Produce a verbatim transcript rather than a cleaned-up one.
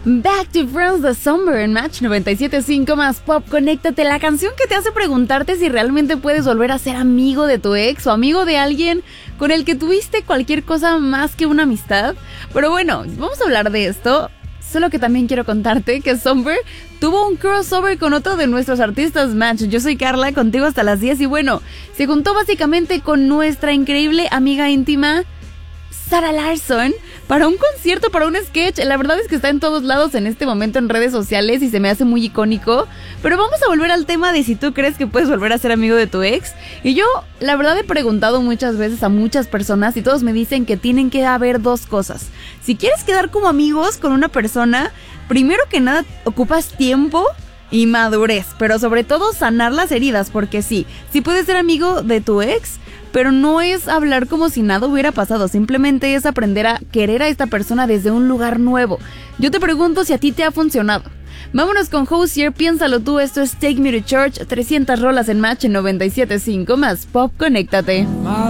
Back to Friends the Summer en Match noventa y siete punto cinco más Pop. Conéctate, la canción que te hace preguntarte si realmente puedes volver a ser amigo de tu ex o amigo de alguien con el que tuviste cualquier cosa más que una amistad. Pero bueno, vamos a hablar de esto. Solo que también quiero contarte que Summer tuvo un crossover con otro de nuestros artistas Match. Yo soy Carla, contigo hasta las diez y bueno, se juntó básicamente con nuestra increíble amiga íntima Zara Larsson para un concierto, para un sketch. La verdad es que está en todos lados en este momento en redes sociales y se me hace muy icónico. Pero vamos a volver al tema de si tú crees que puedes volver a ser amigo de tu ex. Y yo, la verdad, he preguntado muchas veces a muchas personas y todos me dicen que tienen que haber dos cosas. Si quieres quedar como amigos con una persona, primero que nada ocupas tiempo y madurez, pero sobre todo sanar las heridas, porque sí, sí puedes ser amigo de tu ex, pero no es hablar como si nada hubiera pasado, simplemente es aprender a querer a esta persona desde un lugar nuevo. Yo te pregunto si a ti te ha funcionado. Vámonos con Hozier, piénsalo tú, esto es Take Me to Church, trescientas rolas en Match en noventa y siete punto cinco más Pop, conéctate.